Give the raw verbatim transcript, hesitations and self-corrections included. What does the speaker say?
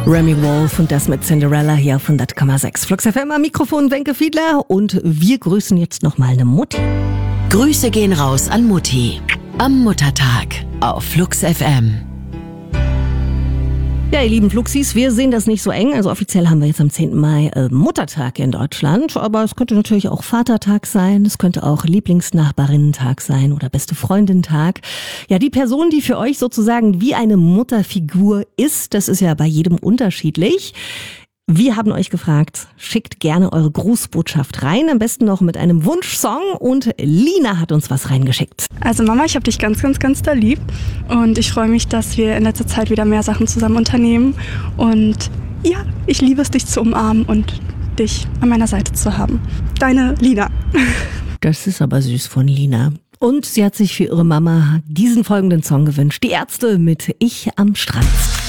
Remy Wolf und das mit Cinderella hier auf hundert Komma sechs. Flux F M am Mikrofon Wenke Fiedler und wir grüßen jetzt nochmal eine Mutti. Grüße gehen raus an Mutti am Muttertag auf Flux F M. Ja, ihr lieben Fluxis, wir sehen das nicht so eng. Also offiziell haben wir jetzt am zehnten Mai äh, Muttertag in Deutschland. Aber es könnte natürlich auch Vatertag sein. Es könnte auch Lieblingsnachbarinnentag sein oder beste Freundintag. Ja, die Person, die für euch sozusagen wie eine Mutterfigur ist, das ist ja bei jedem unterschiedlich. Wir haben euch gefragt, schickt gerne eure Grußbotschaft rein, am besten noch mit einem Wunschsong und Lina hat uns was reingeschickt. Also Mama, ich habe dich ganz, ganz, ganz doll lieb und ich freue mich, dass wir in letzter Zeit wieder mehr Sachen zusammen unternehmen und ja, ich liebe es, dich zu umarmen und dich an meiner Seite zu haben. Deine Lina. Das ist aber süß von Lina. Und sie hat sich für ihre Mama diesen folgenden Song gewünscht. Die Ärzte mit Ich am Strand.